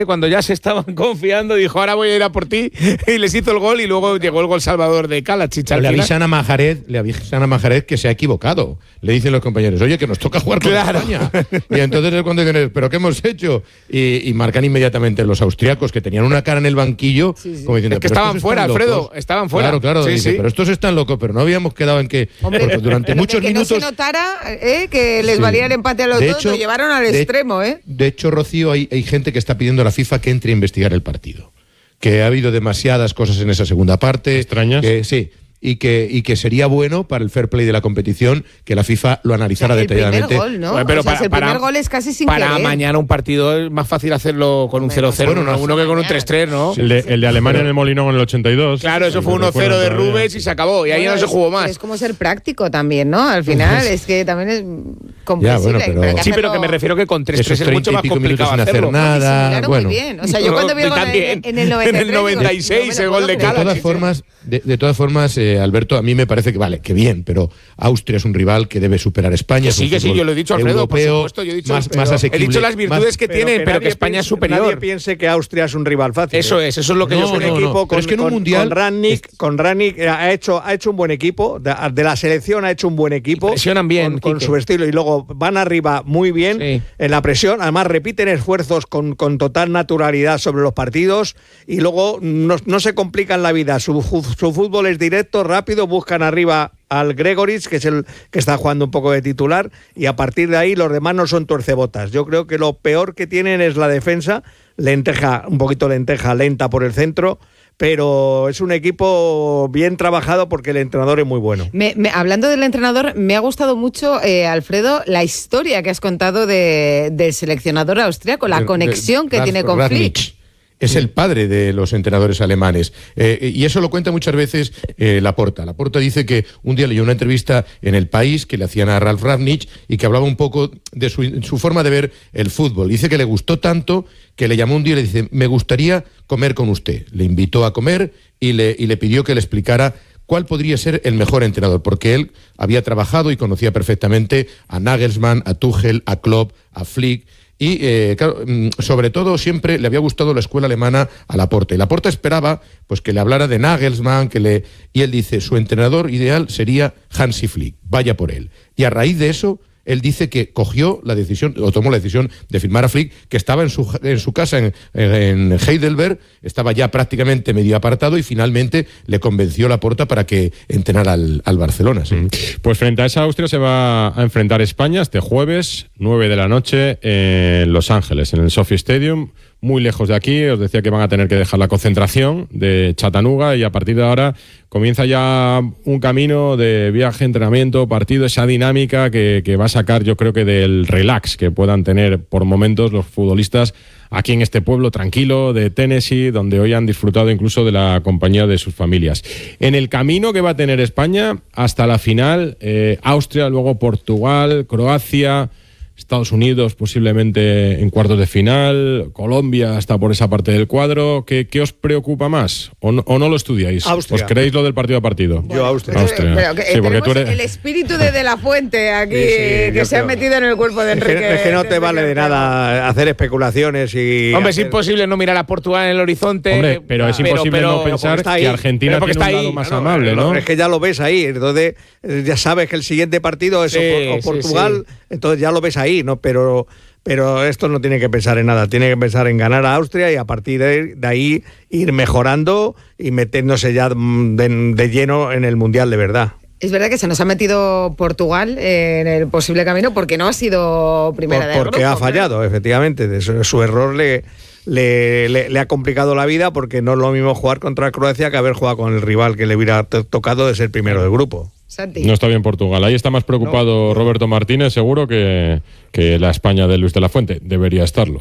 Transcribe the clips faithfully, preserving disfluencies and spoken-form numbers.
Cuando ya se estaban confiando, dijo, ahora voy a ir a por ti, y les hizo el gol, y luego llegó el gol salvador de Kalajdzic. Le avisan a Mahrez, le avisan a Mahrez que se ha equivocado. Le dicen los compañeros, oye, que nos toca jugar con claro. España. Y entonces es cuando dicen, ¿pero qué hemos hecho? Y, y marcan inmediatamente los austriacos, que tenían una cara en el banquillo, sí, sí. como diciendo, es que estaban fuera, Alfredo, estaban fuera. Claro, claro, sí, dice, sí. pero estos están locos, pero no habíamos quedado en que Hombre, durante muchos que minutos... no se notara eh, que les sí. valía el empate a los de dos, hecho, lo llevaron al de, extremo, ¿eh? De hecho, Rocío, hay, hay gente que está pidiendo a la FIFA que entre a investigar el partido. Que ha habido demasiadas cosas en esa segunda parte. ¿Extrañas? Que, sí. Y que, y que sería bueno para el fair play de la competición que la FIFA lo analizara o sea, el detalladamente. Primer gol, ¿no? Bueno, pero o sea, para, el primer para, gol es casi sin para querer. mañana un partido es más fácil hacerlo con un cero cero, bueno, uno uno que con un tres tres, ¿no? El de, el de Alemania en el Molinón en el ochenta y dos. Claro, eso sí, fue uno cero de Rubens y se acabó. Y ahí bueno, no se jugó más. Es como ser práctico también, ¿no? Al final es que también es comprensible. Ya, bueno, pero... Sí, pero que me refiero que con tres tres es mucho más complicado sin hacerlo. hacer nada. Bueno, muy bien. O sea, yo cuando vi el gol en, en el noventa y tres, en el noventa y seis el gol de Kalajdzic. De todas formas, de, de todas formas, eh, Alberto, a mí me parece que vale, que bien, pero Austria es un rival que debe superar a España. Que sí, que sí, yo lo he dicho, Alfredo, europeo, por supuesto, yo he dicho, más, pero, más asequible. He dicho las virtudes más, que tiene, pero que, pero que España piense, es superior. Nadie piense que Austria es un rival fácil. Eso es, eso es lo que no, yo no, soy. no, un equipo no, con, es que en un con, mundial con Rangnick, es... con Rangnick ha hecho ha hecho un buen equipo, de, de la selección ha hecho un buen equipo. Presionan bien, con, con su estilo y luego van arriba muy bien sí. en la presión, además repiten esfuerzos con, con total naturalidad sobre los partidos y luego no, no se complican la vida, su, su fútbol es directo, rápido, buscan arriba al Gregoritsch, que es el que está jugando un poco de titular, y a partir de ahí los demás no son tuercebotas. Yo creo que lo peor que tienen es la defensa, lenteja, un poquito lenteja, lenta por el centro, pero es un equipo bien trabajado porque el entrenador es muy bueno. Me, me, hablando del entrenador, me ha gustado mucho, eh, Alfredo, la historia que has contado de, del seleccionador austriaco, la de, conexión de, que Ralf, tiene con Flick. Es el padre de los entrenadores alemanes. Eh, y eso lo cuenta muchas veces eh, Laporta. Laporta dice que un día leyó una entrevista en El País que le hacían a Ralf Rangnick y que hablaba un poco de su, su forma de ver el fútbol. Dice que le gustó tanto que le llamó un día y le dice, me gustaría comer con usted. Le invitó a comer y le, y le pidió que le explicara cuál podría ser el mejor entrenador, porque él había trabajado y conocía perfectamente a Nagelsmann, a Tuchel, a Klopp, a Flick. Y, eh, claro, sobre todo siempre le había gustado la escuela alemana a Laporta. Y Laporta esperaba pues, que le hablara de Nagelsmann, que le... y él dice, su entrenador ideal sería Hansi Flick, vaya por él. Y a raíz de eso, él dice que cogió la decisión, o tomó la decisión de firmar a Flick, que estaba en su, en su casa en, en Heidelberg, estaba ya prácticamente medio apartado y finalmente le convenció Laporta para que entrenara al, al Barcelona. ¿Sí? Pues frente a esa Austria se va a enfrentar España este jueves, nueve de la noche, en Los Ángeles, en el Sophie Stadium. Muy lejos de aquí, os decía que van a tener que dejar la concentración de Chattanooga y a partir de ahora comienza ya un camino de viaje, entrenamiento, partido, esa dinámica que, que va a sacar yo creo que del relax que puedan tener por momentos los futbolistas aquí en este pueblo tranquilo de Tennessee, donde hoy han disfrutado incluso de la compañía de sus familias. En el camino que va a tener España hasta la final, eh, Austria, luego Portugal, Croacia, Estados Unidos posiblemente en cuartos de final, Colombia está por esa parte del cuadro. ¿Qué, qué os preocupa más? ¿O no, o no lo estudiáis? Austria. ¿Os creéis lo del partido a partido? Yo Austria. Austria. Pero que, sí, porque tú eres... el espíritu de De La Fuente aquí, sí, sí, que se creo. ha metido en el cuerpo de Enrique. Es que, es que no te vale de nada hacer especulaciones y... Hombre, hacer... es imposible no mirar a Portugal en el horizonte. Hombre, pero es imposible pero, pero, no pensar que Argentina tiene un lado más no, amable, ¿no? ¿no? Es que ya lo ves ahí, entonces ya sabes que el siguiente partido es sí, o, o Portugal, sí, sí. entonces ya lo ves ahí, ¿no? Pero... Pero esto no tiene que pensar en nada, tiene que pensar en ganar a Austria y a partir de, de ahí ir mejorando y metiéndose ya de, de lleno en el Mundial de verdad. Es verdad que se nos ha metido Portugal en el posible camino porque no ha sido primera Por, de Porque grupo, ha fallado, ¿no? Efectivamente. Su, su error le, le, le, le ha complicado la vida porque no es lo mismo jugar contra Croacia que haber jugado con el rival que le hubiera tocado de ser primero del grupo. Santi. No está bien Portugal. Ahí está más preocupado no. Roberto Martínez, seguro, que, que la España de Luis de la Fuente. Debería estarlo.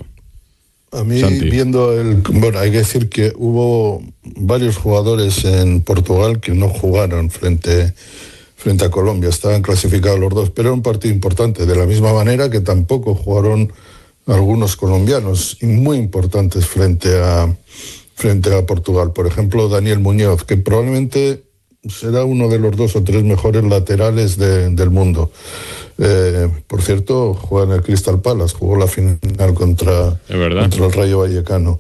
A mí, Santi. viendo el... Bueno, hay que decir que hubo varios jugadores en Portugal que no jugaron frente, frente a Colombia. Estaban clasificados los dos, pero era un partido importante. De la misma manera que tampoco jugaron algunos colombianos muy importantes frente a, frente a Portugal. Por ejemplo, Daniel Muñoz, que probablemente será uno de los dos o tres mejores laterales de, del mundo. Eh, por cierto, juega en el Crystal Palace, jugó la final contra, contra el Rayo Vallecano.